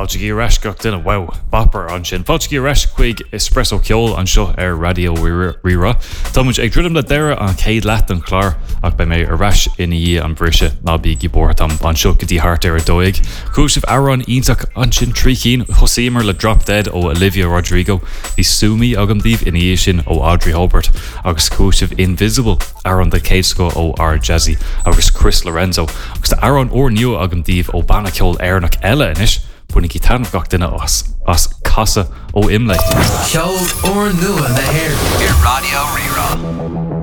Fáilteigh reisceach duine wow bapar an sin. Fáilteigh reis chuig espresso ceol an seo ar radio rira. Támuid ag drudim le deire an céad leat an chlár ach ba mé a reis ina dhí an brise ná bí gibort am an seo go dtí hart ar a dóig. Cúisih Aaron ionach an sin trí cín Josémar le Drop Dead ó Olivia Rodrigo. Bhí Sumi agam díomh ina dhé sin ó Audrey Hobart agus cúisih Invisible Aaron the Céisco ó R Jazzy agus Chris Lorenzo agus tá Aaron ó nniu agam díomh ó banna ceol airnach eile inis bunig í tanmh gach duine as casa ó imlé. Ceol ó nua na hair. Ir Radio Rira.